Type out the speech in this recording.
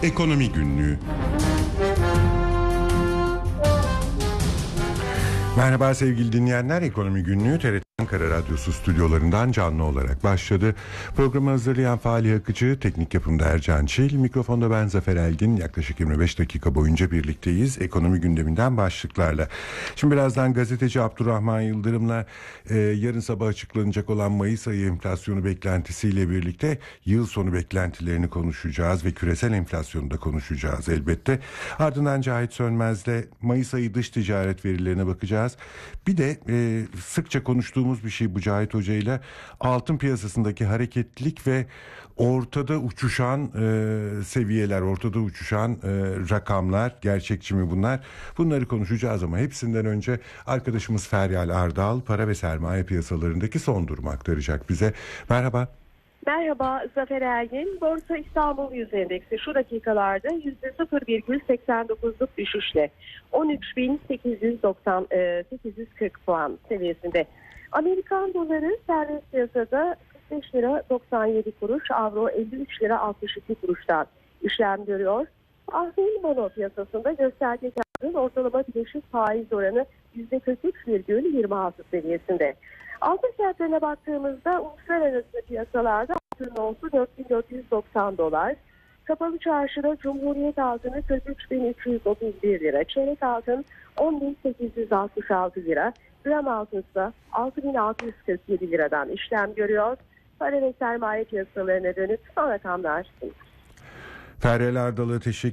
Ekonomi Günlüğü. Merhaba sevgili dinleyenler, Ekonomi Günlüğü TRT Ankara Radyosu stüdyolarından canlı olarak başladı. Programı hazırlayan Fahri Akıcı, teknik yapımda Ercan Çil, mikrofonda ben Zafer Elgin. Yaklaşık 25 dakika boyunca birlikteyiz ekonomi gündeminden başlıklarla. Şimdi birazdan gazeteci Abdurrahman Yıldırım'la yarın sabah açıklanacak olan Mayıs ayı enflasyonu beklentisiyle birlikte yıl sonu beklentilerini konuşacağız ve küresel enflasyonu da konuşacağız elbette. Ardından Cahit Sönmez'le Mayıs ayı dış ticaret verilerine bakacağız. Bir de sıkça konuştuğumuz bir şey bu Cahit Hoca ile altın piyasasındaki hareketlilik ve ortada uçuşan seviyeler, ortada uçuşan rakamlar, gerçekçi mi bunlar? Bunları konuşacağız ama hepsinden önce arkadaşımız Feryal Ardal para ve sermaye piyasalarındaki son durumu aktaracak bize. Merhaba. Merhaba Zafer Ergin. Borsa İstanbul Yüz Endeksi şu dakikalarda %0,89'luk düşüşle 13.840 puan seviyesinde. Amerikan doları serbest piyasada 45 lira 97 kuruş, avro 53 lira 62 kuruştan işlem görüyor. Tahvil bono piyasasında gösterge kağıdın ortalama bileşik faiz oranı %43,26 seviyesinde. Altın fiyatlarına baktığımızda uluslararası piyasalarda altın olsun 4.490 dolar. Kapalı çarşıda Cumhuriyet altını 43.331 lira. Çeyrek altın 10.866 lira. Gram altın ise 6.647 liradan işlem görüyor. Para ve sermaye piyasalarına dönük son rakamlar. Feryal Ardal'a teşekkür